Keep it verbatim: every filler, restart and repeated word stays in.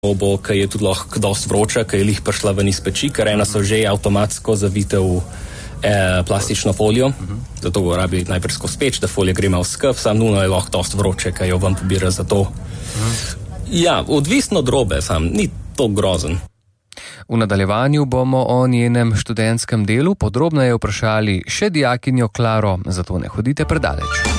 robo, ki je tudi lahko dosti vroča, ki je lih prišla ven iz peči, ker ena so že avtomatsko zavite v eh, plastično folijo, uh-huh. Zato go rabi najprej skozi peč, da folija gre malo skup, sam nuno je lahko dosti vroče, ki jo ven pobira za to. Uh-huh. Ja, odvisno od robe, sam ni to grozen. V nadaljevanju bomo o njenem študentskem delu podrobneje vprašali še dijakinjo Klaro, zato ne hodite predaleč.